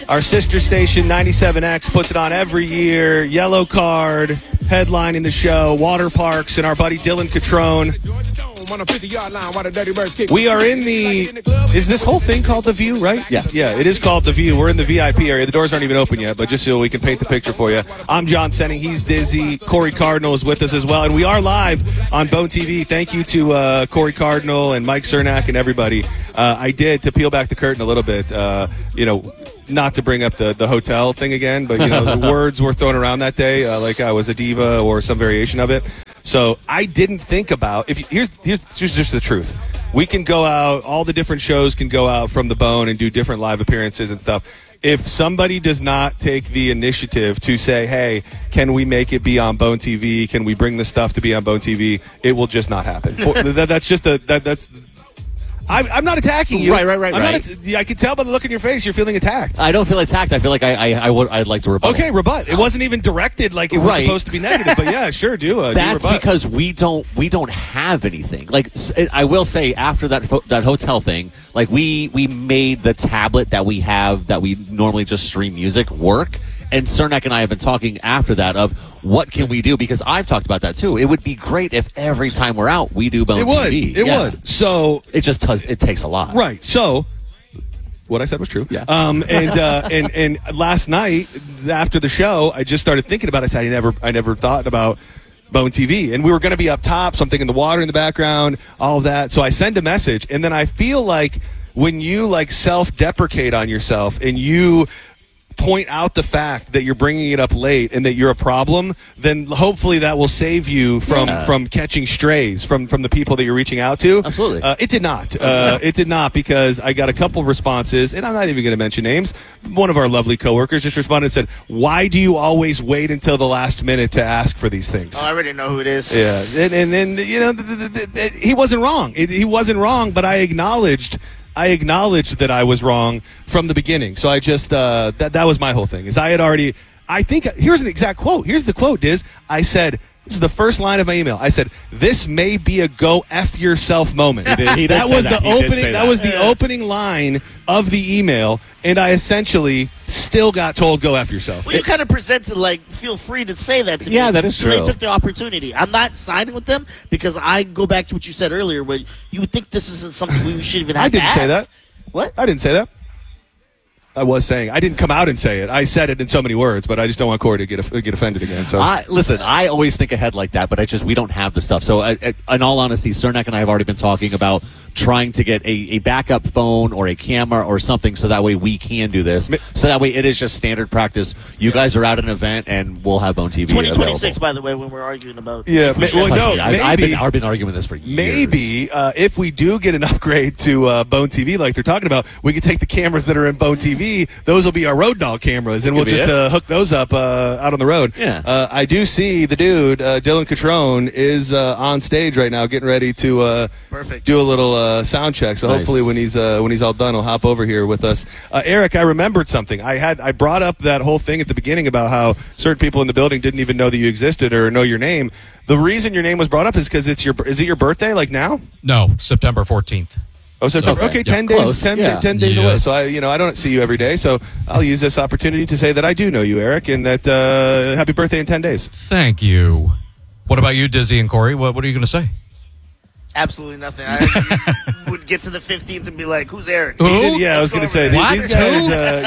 Our sister station, 97X, puts it on every year. Yellow Card, headlining the show. Water Parks, and our buddy Dylan Catrone. We are in the... Is this whole thing called The View, right? Yeah. Yeah, it is called The View. We're in the VIP area. The doors aren't even open yet, but just so we can paint the picture for you. I'm John Senning. He's Dizzy. Corey Cardinal is with us as well. And we are live on Bone TV. Thank you to Corey Cardinal and Mike Cernak and everybody. I did, to peel back the curtain a little bit, not to bring up the hotel thing again, but, the words were thrown around that day, like I was a diva or some variation of it. So I didn't think about, here's just the truth. We can go out, all the different shows can go out from the Bone and do different live appearances and stuff. If somebody does not take the initiative to say, hey, can we make it be on Bone TV? Can we bring the stuff to be on Bone TV? It will just not happen. That's just that's... I'm not attacking you. Right. I can tell by the look in your face you're feeling attacked. I don't feel attacked. I feel like I'd like to rebut. Okay, rebut. It wasn't even directed like it was supposed to be negative, but yeah, sure, do. That's do because we don't have anything. Like, I will say, after that hotel thing, like we made the tablet that we have that we normally just stream music work. And Cernak and I have been talking after that of what can we do, because I've talked about that too. It would be great if every time we're out we do Bone TV. It would. So it takes a lot. Right. So what I said was true. Yeah. And last night after the show, I just started thinking about it. I said I never thought about Bone TV, and we were going to be up top, something in the water in the background, all of that. So I send a message, and then I feel like when you self-deprecate on yourself and you point out the fact that you're bringing it up late and that you're a problem, then hopefully that will save you from catching strays from the people that you're reaching out to. Absolutely. It did not. It did not, because I got a couple responses, and I'm not even going to mention names. One of our lovely coworkers just responded and said, why do you always wait until the last minute to ask for these things? Oh, I already know who it is. Yeah. And he wasn't wrong. He wasn't wrong, but I acknowledged that I was wrong from the beginning. So I just, that was my whole thing. Is I think, here's an exact quote. Here's the quote, Diz. I said, this is the first line of my email. I said, this may be a go F yourself moment. That was the opening line of the email, and I essentially still got told, go F yourself. Well, you kind of presented feel free to say that to me. Yeah, that is true. So they took the opportunity. I'm not siding with them, because I go back to what you said earlier, where you would think this isn't something we should even have to ask. I didn't say that. What? I didn't say that. I was saying. I didn't come out and say it. I said it in so many words, but I just don't want Corey to get offended again. So listen, I always think ahead like that, but we don't have the stuff. So in all honesty, Cernak and I have already been talking about trying to get a backup phone or a camera or something, so that way we can do this. So that way it is just standard practice. You guys are at an event, and we'll have Bone TV 2026, by the way, when we're arguing about... Yeah, I've been arguing this for years. Maybe if we do get an upgrade to Bone TV like they're talking about, we can take the cameras that are in Bone TV. Those will be our Road Dog cameras, and we'll just hook those up out on the road. Yeah. I do see the dude, Dylan Catrone, is on stage right now getting ready to do a little sound check. So hopefully when he's all done, he'll hop over here with us. Eric, I remembered something. I brought up that whole thing at the beginning about how certain people in the building didn't even know that you existed or know your name. The reason your name was brought up is because is it your birthday, like now? No, September 14th. Oh, September. Okay, 10 days. 10 days away. So I don't see you every day. So I'll use this opportunity to say that I do know you, Eric, and that happy birthday in 10 days. Thank you. What about you, Dizzy and Corey? What are you going to say? Absolutely nothing. I would get to the 15th and be like, "Who's Eric?" Who? Yeah, I was going to say these guys.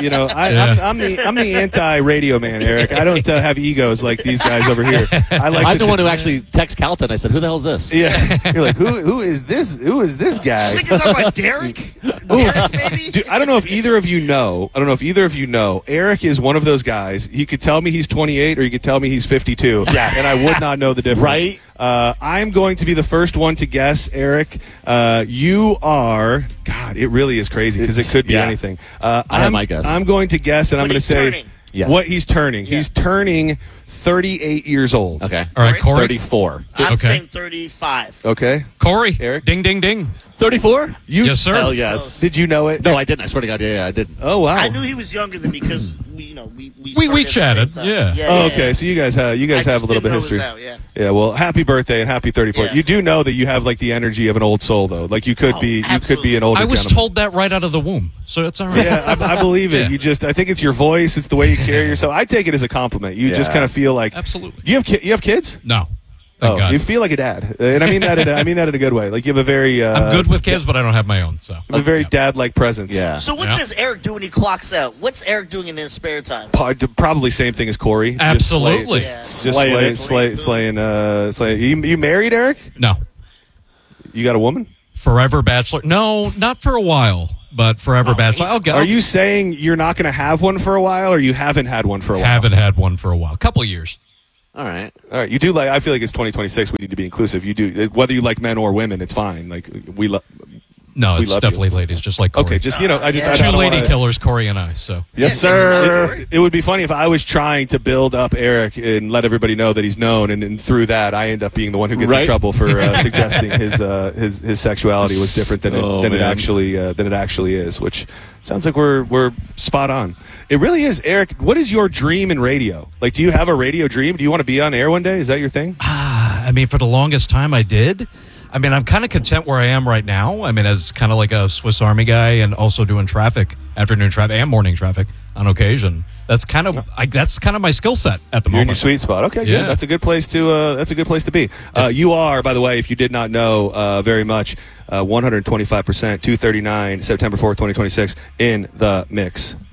I'm the anti-radio man, Eric. I don't have egos like these guys over here. I'm the one who actually texted Calton. I said, "Who the hell is this?" Yeah, you're like, who is this? Who is this guy? I think you're talking about Derek. Derek, maybe. Dude, I don't know if either of you know. Eric is one of those guys. He could tell me he's 28, or he could tell me he's 52. Yes. And I would not know the difference. Right. I'm going to be the first one to guess, Eric. You are... God, it really is crazy, because it could be anything. I have my guess. I'm going to guess, and I'm going to say turning. Yes. what he's turning. Yeah. He's turning 38 years old. Okay. All right, Corey. 34. I'm Okay. saying 35. Okay. Corey. Eric? Ding, ding, ding. 34? Yes, sir. Hell yes. Did you know it? No, I didn't. I swear to God, yeah, I didn't. Oh, wow. I knew he was younger than me because we We started at the chatted, same time. yeah. Oh, okay. So you guys have I have a just little bit didn't of history. know it was out, Yeah. Well, happy birthday and happy 34. Yeah. You do know that you have like the energy of an old soul, though. Like you could Oh, be absolutely. an older. I was gentleman. told that right out of the womb, so it's all right. Yeah, I believe it. Yeah. I think it's your voice. It's the way you carry yourself. I take it as a compliment. You just Yeah. kind of feel like Absolutely. You have kids? No. Thank God. You feel like a dad, and I mean that. I mean that in a good way. Like you have a very. I'm good with kids, but I don't have my own, so. You have a very dad-like presence. Yeah. So what Yeah. does Eric do when he clocks out? What's Eric doing in his spare time? Probably same thing as Corey. Just Absolutely. Yeah. Slay. You married, Eric? No. You got a woman? Forever bachelor. No, not for a while, but forever bachelor. Are you saying you're not going to have one for a while, or you haven't had one for a while? Haven't had one for a while. Couple years. All right. All right. You do like. I feel like it's 2026. We need to be inclusive. You do whether you like men or women. It's fine. Like we love. No, We it's love definitely you. ladies, just like Corey. Okay. Just I just Yeah. I Two don't lady wanna- killers, Corey and I, so. Yes, sir. It would be funny if I was trying to build up Eric and let everybody know that he's known, and through that, I end up being the one who gets in Right. trouble for suggesting his sexuality was different than it man. actually is. Which sounds like we're spot on. It really is, Eric. What is your dream in radio? Like, do you have a radio dream? Do you want to be on air one day? Is that your thing? I mean, for the longest time I did. I mean, I'm kind of content where I am right now. I mean, as kind of like a Swiss Army guy and also doing traffic, afternoon traffic and morning traffic on occasion. That's kind of my skill set at the You're in moment. your sweet spot. Okay, Yeah. good. That's a good place to be. You are, by the way, if you did not know very much, 125%, 239, September 4th, 2026, in the mix.